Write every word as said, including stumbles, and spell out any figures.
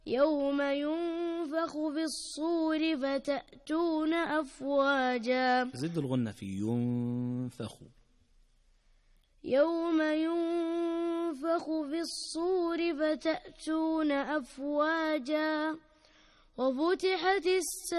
يوم ينفخ في الصور فتأتون أفواجا. زد الغنة في ينفخ. يوم ينفخ في الصور فتأتون أفواجا وفتحت السماء